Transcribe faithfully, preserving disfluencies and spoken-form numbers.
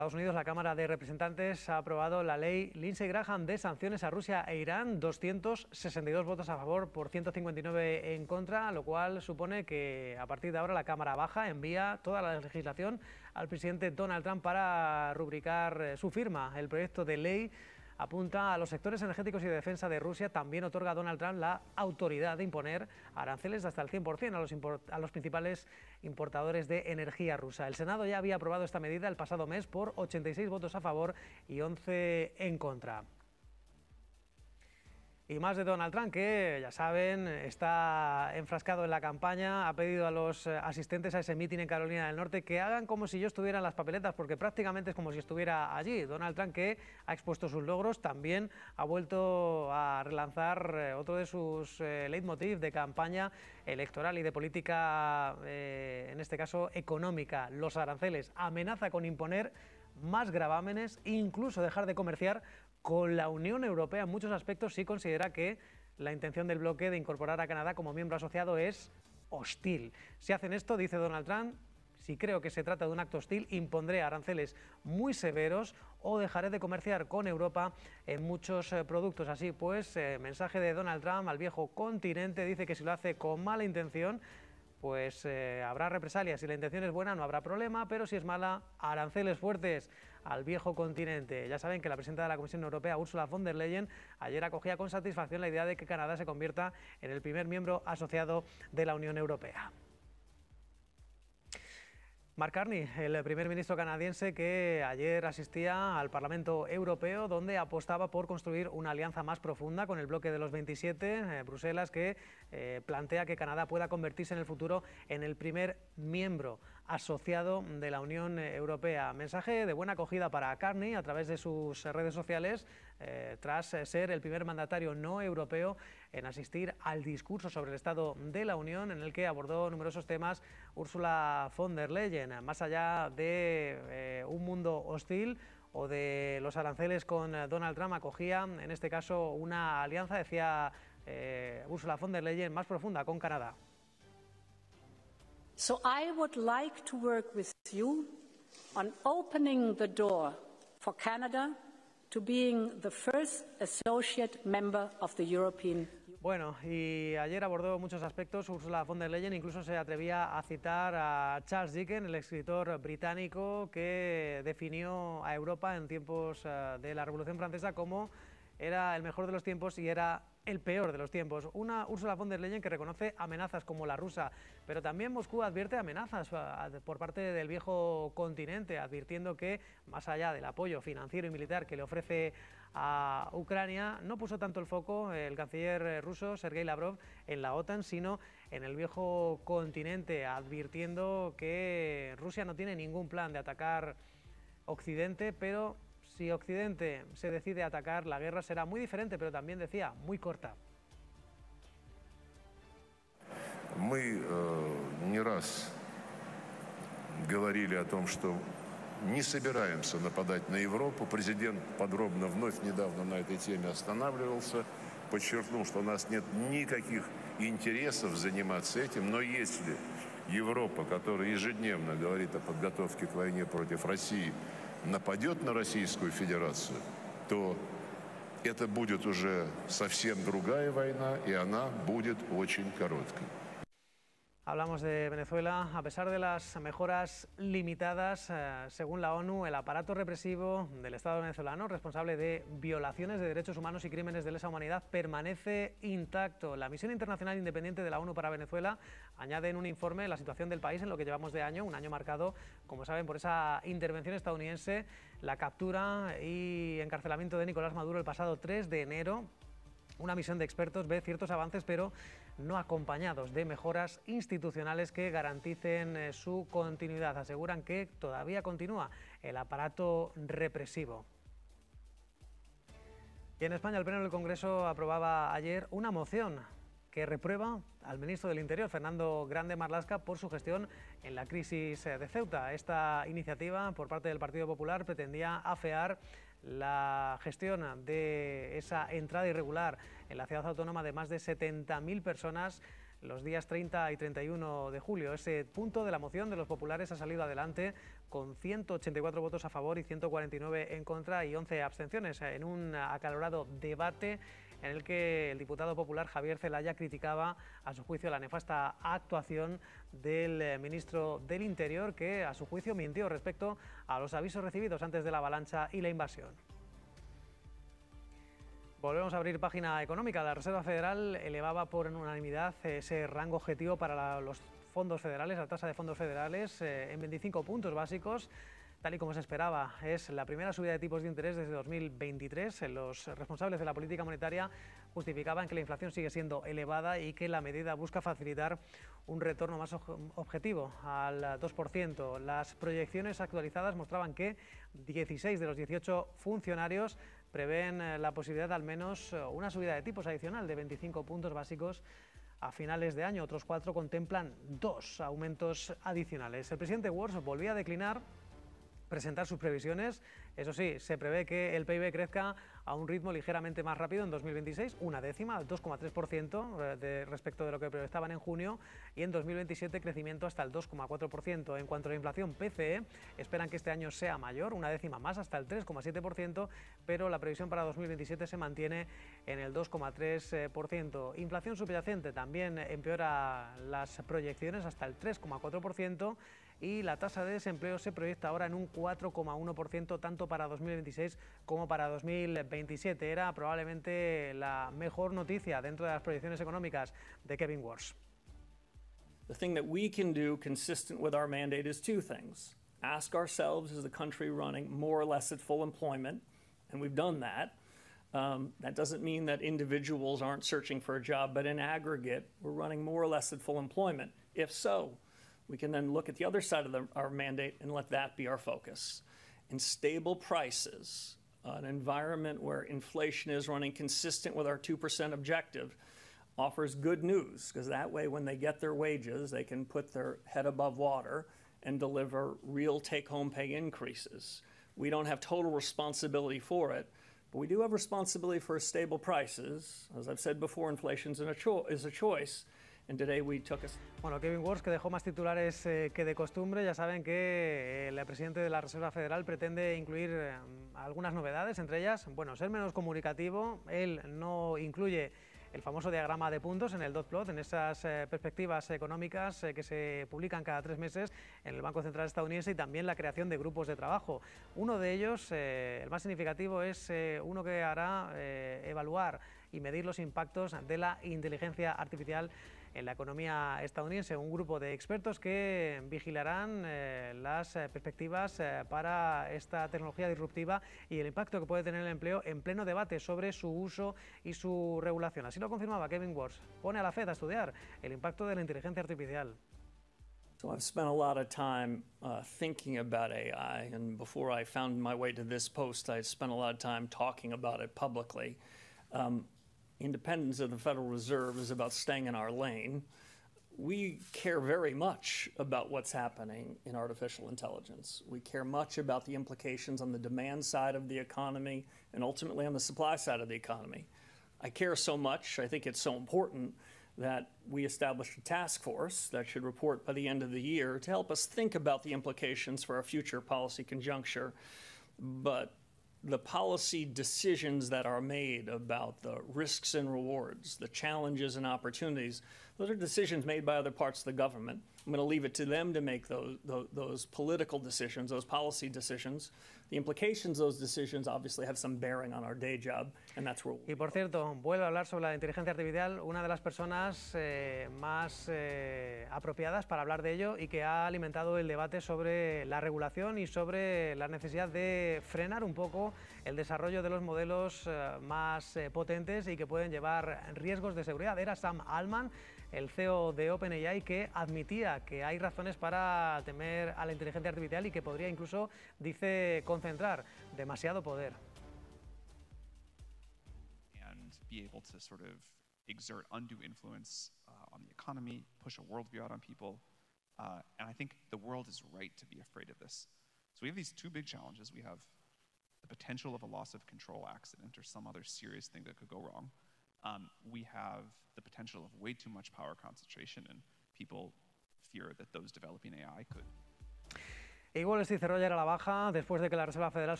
Estados Unidos, la Cámara de Representantes ha aprobado la ley Lindsey Graham de sanciones a Rusia e Irán, doscientos sesenta y dos votos a favor por ciento cincuenta y nueve en contra, lo cual supone que a partir de ahora la Cámara Baja envía toda la legislación al presidente Donald Trump para rubricar su firma. El proyecto de ley apunta a los sectores energéticos y de defensa de Rusia. También otorga a Donald Trump la autoridad de imponer aranceles de hasta el cien por cien a los, a los principales importadores de energía rusa. El Senado ya había aprobado esta medida el pasado mes por ochenta y seis votos a favor y once en contra. Y más de Donald Trump, que ya saben, está enfrascado en la campaña, ha pedido a los asistentes a ese mitin en Carolina del Norte que hagan como si yo estuviera en las papeletas, porque prácticamente es como si estuviera allí. Donald Trump, que ha expuesto sus logros, también ha vuelto a relanzar otro de sus eh, leitmotiv de campaña electoral y de política, eh, en este caso económica, los aranceles. Amenaza con imponer más gravámenes, incluso dejar de comerciar con la Unión Europea en muchos aspectos si considera que la intención del bloque de incorporar a Canadá como miembro asociado es hostil. Si hacen esto, dice Donald Trump, si creo que se trata de un acto hostil, impondré aranceles muy severos o dejaré de comerciar con Europa en muchos eh, productos. Así pues, eh, mensaje de Donald Trump al viejo continente, dice que si lo hace con mala intención, pues eh, habrá represalias. Si la intención es buena no habrá problema, pero si es mala, aranceles fuertes al viejo continente. Ya saben que la presidenta de la Comisión Europea, Ursula von der Leyen, ayer acogía con satisfacción la idea de que Canadá se convierta en el primer miembro asociado de la Unión Europea. Mark Carney, el primer ministro canadiense, que ayer asistía al Parlamento Europeo, donde apostaba por construir una alianza más profunda con el bloque de los veintisiete, eh, Bruselas, que eh, plantea que Canadá pueda convertirse en el futuro en el primer miembro asociado de la Unión Europea. Mensaje de buena acogida para Carney a través de sus redes sociales, eh, tras ser el primer mandatario no europeo en asistir al discurso sobre el Estado de la Unión, en el que abordó numerosos temas Ursula von der Leyen. Más allá de eh, un mundo hostil o de los aranceles con Donald Trump, acogía en este caso una alianza, decía eh, Ursula von der Leyen, más profunda con Canadá. So I would like to work with you on opening the door for Canada to being the first associate member of the European Union. Bueno, y ayer abordó muchos aspectos Ursula von der Leyen, incluso se atrevía a citar a Charles Dickens, el escritor británico que definió a Europa en tiempos uh, de la Revolución Francesa como era el mejor de los tiempos y era el peor de los tiempos. Una Ursula von der Leyen que reconoce amenazas como la rusa, pero también Moscú advierte amenazas por parte del viejo continente, advirtiendo que, más allá del apoyo financiero y militar que le ofrece a Ucrania, no puso tanto el foco el canciller ruso Sergei Lavrov en la OTAN, sino en el viejo continente, advirtiendo que Rusia no tiene ningún plan de atacar Occidente, pero si Occidente se decide a atacar, la guerra será muy diferente, pero también decía, muy corta. Мы э, не раз говорили о том, что не собираемся нападать на Европу. Президент подробно вновь недавно на этой теме останавливался, подчеркнул, что у нас нет никаких интересов заниматься этим, но если Европа, которая ежедневно говорит о подготовке к войне против России, нападет на Российскую Федерацию, то это будет уже совсем другая война, и она будет очень короткой. Hablamos de Venezuela. A pesar de las mejoras limitadas, eh, según la ONU, el aparato represivo del Estado venezolano, responsable de violaciones de derechos humanos y crímenes de lesa humanidad, permanece intacto. La Misión Internacional Independiente de la ONU para Venezuela añade en un informe la situación del país en lo que llevamos de año, un año marcado, como saben, por esa intervención estadounidense, la captura y encarcelamiento de Nicolás Maduro el pasado tres de enero. Una misión de expertos ve ciertos avances, pero no acompañados de mejoras institucionales que garanticen eh, su continuidad. Aseguran que todavía continúa el aparato represivo. Y en España, el Pleno del Congreso aprobaba ayer una moción que reprueba al ministro del Interior, Fernando Grande Marlaska, por su gestión en la crisis de Ceuta. Esta iniciativa, por parte del Partido Popular, pretendía afear la gestión de esa entrada irregular en la ciudad autónoma de más de setenta mil personas los días treinta y treinta y uno de julio. Ese punto de la moción de los populares ha salido adelante con ciento ochenta y cuatro votos a favor y ciento cuarenta y nueve en contra y once abstenciones, en un acalorado debate en el que el diputado popular Javier Zelaya criticaba, a su juicio, la nefasta actuación del ministro del Interior, que a su juicio mintió respecto a los avisos recibidos antes de la avalancha y la invasión. Volvemos a abrir página económica. La Reserva Federal elevaba por unanimidad ese rango objetivo para la, los fondos federales, la tasa de fondos federales, eh, en veinticinco puntos básicos, tal y como se esperaba. Es la primera subida de tipos de interés desde dos mil veintitrés. Los responsables de la política monetaria justificaban que la inflación sigue siendo elevada y que la medida busca facilitar un retorno más objetivo al dos por ciento. Las proyecciones actualizadas mostraban que dieciséis de los dieciocho funcionarios prevén la posibilidad de al menos una subida de tipos adicional de veinticinco puntos básicos a finales de año. Otros cuatro contemplan dos aumentos adicionales. El presidente Walsh volvía a declinar presentar sus previsiones. Eso sí, se prevé que el P I B crezca a un ritmo ligeramente más rápido en dos mil veintiséis, una décima, dos coma tres por ciento de, respecto de lo que proyectaban en junio, y en dos mil veintisiete crecimiento hasta el dos coma cuatro por ciento. En cuanto a la inflación P C E, esperan que este año sea mayor, una décima más, hasta el tres coma siete por ciento, pero la previsión para dos mil veintisiete se mantiene en el dos coma tres por ciento. Inflación subyacente también empeora las proyecciones hasta el tres coma cuatro por ciento, y la tasa de desempleo se proyecta ahora en un cuatro coma uno por ciento tanto para dos mil veintiséis como para dos mil veintisiete. Era probablemente la mejor noticia dentro de las proyecciones económicas de Kevin Walsh. The thing that we can do consistent with our mandate is two things. Ask ourselves, is the country running more or less at full employment? And we've done that. Um, that doesn't mean that individuals aren't searching for a job, but in aggregate, we're running more or less at full employment. If so, we can then look at the other side of the, our mandate and let that be our focus. In stable prices, uh, an environment where inflation is running consistent with our two percent objective offers good news, because that way when they get their wages, they can put their head above water and deliver real take-home pay increases. We don't have total responsibility for it, but we do have responsibility for stable prices. As I've said before, inflation is a, cho- is a choice. And today we took a... Bueno, Kevin Walsh, que dejó más titulares eh, que de costumbre. Ya saben que eh, el presidente de la Reserva Federal pretende incluir eh, algunas novedades, entre ellas, bueno, ser menos comunicativo. Él no incluye el famoso diagrama de puntos en el dot plot, en esas eh, perspectivas económicas eh, que se publican cada tres meses en el Banco Central estadounidense, y también la creación de grupos de trabajo. Uno de ellos, eh, el más significativo, es eh, uno que hará eh, evaluar y medir los impactos de la inteligencia artificial en la economía estadounidense. Un grupo de expertos que vigilarán eh, las eh, perspectivas eh, para esta tecnología disruptiva y el impacto que puede tener el empleo, en pleno debate sobre su uso y su regulación. Así lo confirmaba Kevin Walsh. Pone a la Fed a estudiar el impacto de la inteligencia artificial. So I've spent a lot of time uh, thinking about A I, and before I found my way to this post, I spent a lot of time talking about it publicly. Um, Independence of the Federal Reserve is about staying in our lane. We care very much about what's happening in artificial intelligence. We care much about the implications on the demand side of the economy and ultimately on the supply side of the economy. I care so much, I think it's so important, that we established a task force that should report by the end of the year to help us think about the implications for our future policy conjuncture. But the policy decisions that are made about the risks and rewards, the challenges and opportunities, those are decisions made by other parts of the government. I'm going to leave it to them to make those, those, those political decisions, those policy decisions. The implications of those decisions obviously have some bearing on our day job, and that's where Y por cierto, vuelvo a hablar sobre la inteligencia artificial, una de las personas eh, más eh, apropiadas para hablar de ello y que ha alimentado el debate sobre la regulación y sobre la necesidad de frenar un poco el desarrollo de los modelos eh, más eh, potentes y que pueden llevar riesgos de seguridad. Era Sam Altman, el C E O de OpenAI, que admitía que hay razones para temer a la inteligencia artificial y que podría incluso, dice, concentrar demasiado poder. And be able to sort of exert undue influence uh, on the economy, push a worldview out on people. Uh, and I think the world is right to be afraid of this. So we have these two big challenges. We have the potential of a loss of control accident or some other serious thing that could go wrong. um, we have the potential of way too much power concentration, and people fear that those developing A I could. Y Wall Street cerró ayer a la baja después de que la Reserva Federal